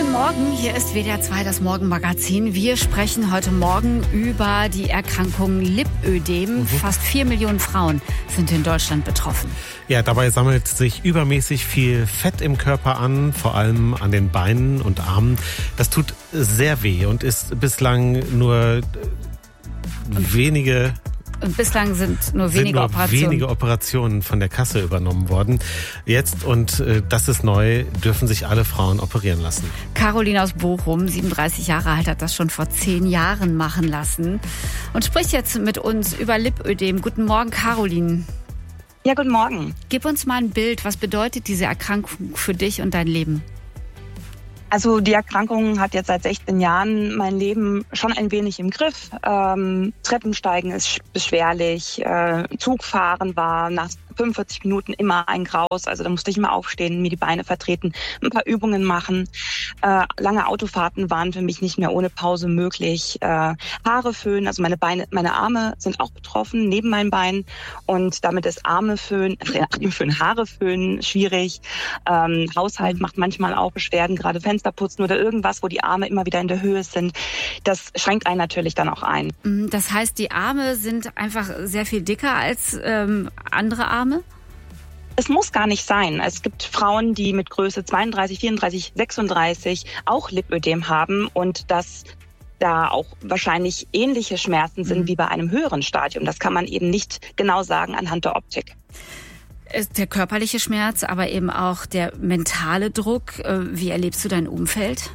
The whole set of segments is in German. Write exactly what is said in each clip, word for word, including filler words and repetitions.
Guten Morgen, hier ist W D R zwei, das Morgenmagazin. Wir sprechen heute Morgen über die Erkrankung Lipödem. Mhm. Fast vier Millionen Frauen sind in Deutschland betroffen. Ja, dabei sammelt sich übermäßig viel Fett im Körper an, vor allem an den Beinen und Armen. Das tut sehr weh und ist bislang nur wenige... Und bislang sind nur wenige sind nur Operationen. wenige Operationen von der Kasse übernommen worden. Jetzt, und äh, das ist neu, dürfen sich alle Frauen operieren lassen. Caroline aus Bochum, siebenunddreißig Jahre alt, hat das schon vor zehn Jahren machen lassen und spricht jetzt mit uns über Lipödem. Guten Morgen, Caroline. Ja, guten Morgen. Gib uns mal ein Bild. Was bedeutet diese Erkrankung für dich und dein Leben? Also die Erkrankung hat jetzt seit sechzehn Jahren mein Leben schon ein wenig im Griff. Ähm, Treppensteigen ist beschwerlich, äh, Zugfahren war nach fünfundvierzig Minuten immer ein Graus. Also da musste ich immer aufstehen, mir die Beine vertreten, ein paar Übungen machen. Äh, lange Autofahrten waren für mich nicht mehr ohne Pause möglich. Äh, Haare föhnen, also meine Beine, meine Arme sind auch betroffen, neben meinen Beinen. Und damit ist Arme föhnen, äh, föhnen, Haare föhnen schwierig. Ähm, Haushalt macht manchmal auch Beschwerden, gerade Fenster putzen oder irgendwas, wo die Arme immer wieder in der Höhe sind. Das schränkt einen natürlich dann auch ein. Das heißt, die Arme sind einfach sehr viel dicker als ähm, andere Arme? Es muss gar nicht sein. Es gibt Frauen, die mit Größe zweiunddreißig, vierunddreißig, sechsunddreißig auch Lipödem haben und das da auch wahrscheinlich ähnliche Schmerzen sind mhm. wie bei einem höheren Stadium. Das kann man eben nicht genau sagen anhand der Optik. Der körperliche Schmerz, aber eben auch der mentale Druck. Wie erlebst du dein Umfeld?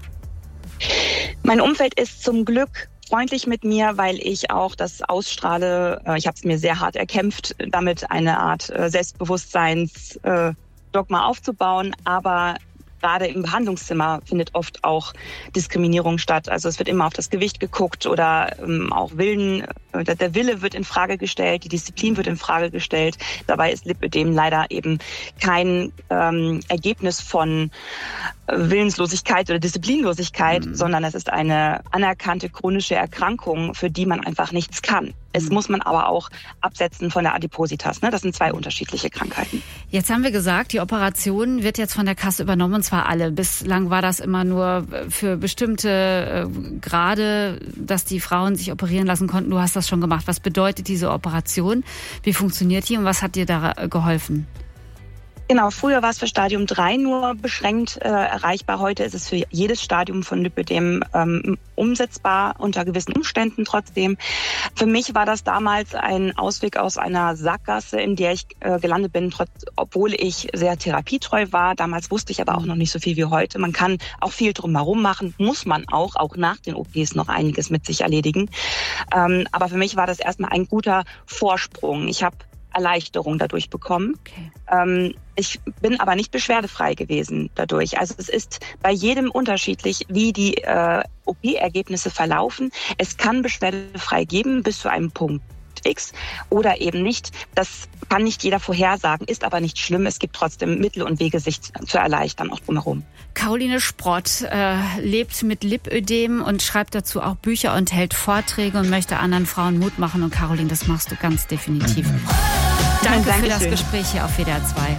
Mein Umfeld ist zum Glück freundlich mit mir, weil ich auch das ausstrahle. Ich habe es mir sehr hart erkämpft, damit eine Art Selbstbewusstseinsdogma aufzubauen. Aber gerade im Behandlungszimmer findet oft auch Diskriminierung statt. Also es wird immer auf das Gewicht geguckt oder ähm, auch Willen, äh, der Wille wird in Frage gestellt, die Disziplin wird in Frage gestellt. Dabei ist Lipödem leider eben kein ähm, Ergebnis von äh, Willenslosigkeit oder Disziplinlosigkeit, mhm. sondern es ist eine anerkannte chronische Erkrankung, für die man einfach nichts kann. Es muss man aber auch absetzen von der Adipositas. Ne? Das sind zwei unterschiedliche Krankheiten. Jetzt haben wir gesagt, die Operation wird jetzt von der Kasse übernommen, und zwar alle. Bislang war das immer nur für bestimmte äh, Grade, dass die Frauen sich operieren lassen konnten. Du hast das schon gemacht. Was bedeutet diese Operation? Wie funktioniert die und was hat dir da geholfen? Genau, früher war es für Stadium drei nur beschränkt äh, erreichbar. Heute ist es für jedes Stadium von Lipödem ähm, umsetzbar, unter gewissen Umständen trotzdem. Für mich war das damals ein Ausweg aus einer Sackgasse, in der ich äh, gelandet bin, trotz, obwohl ich sehr therapietreu war. Damals wusste ich aber auch noch nicht so viel wie heute. Man kann auch viel drumherum machen, muss man auch, auch nach den O Ps noch einiges mit sich erledigen. Ähm, aber für mich war das erstmal ein guter Vorsprung. Ich habe Erleichterung dadurch bekommen. Okay. Ähm, ich bin aber nicht beschwerdefrei gewesen dadurch. Also es ist bei jedem unterschiedlich, wie die äh, O P-Ergebnisse verlaufen. Es kann beschwerdefrei geben bis zu einem Punkt X oder eben nicht. Das kann nicht jeder vorhersagen, ist aber nicht schlimm. Es gibt trotzdem Mittel und Wege, sich zu erleichtern, auch drumherum. Caroline Sprott äh, lebt mit Lipödem und schreibt dazu auch Bücher und hält Vorträge und möchte anderen Frauen Mut machen. Und Caroline, das machst du ganz definitiv. Mhm. Danke ja, für das Gespräch hier auf W D R zwei.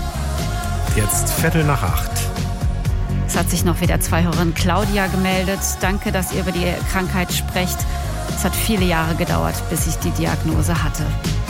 Jetzt Viertel nach acht. Es hat sich noch W D R zwei-Hörerin Claudia gemeldet. Danke, dass ihr über die Krankheit sprecht. Es hat viele Jahre gedauert, bis ich die Diagnose hatte.